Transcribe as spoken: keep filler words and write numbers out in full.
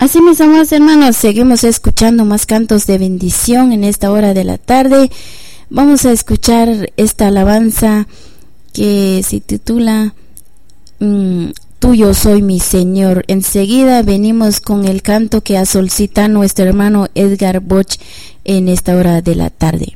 Así mis amados hermanos, seguimos escuchando más cantos de bendición en esta hora de la tarde. Vamos a escuchar esta alabanza que se titula mm, Tuyo soy mi Señor. Enseguida venimos con el canto que ha solicitado nuestro hermano Edgar Boch en esta hora de la tarde.